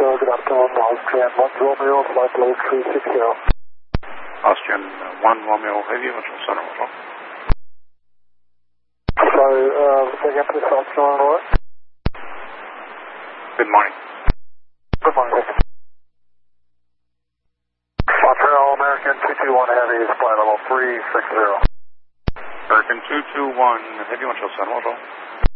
good afternoon, Austrian 1 Romeo, flight level 360. Austrian 1 Romeo Heavy, Mitchell Center, Mitchell. Sorry, second please, Austrian what? Good morning. Good morning. Montreal American 221 Heavy, flight level 360. American 221 Heavy, Mitchell Center, Mitchell.